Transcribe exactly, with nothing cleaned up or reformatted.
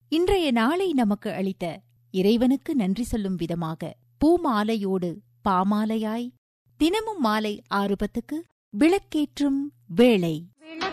இன்றைய நாளை நமக்கு அளித்த இறைவனுக்கு நன்றி சொல்லும் விதமாக பூமாலையோடு பாமாலையாய் தினமும் மாலை ஆறு பத்துக்கு விளக்கேற்றும் வேளை.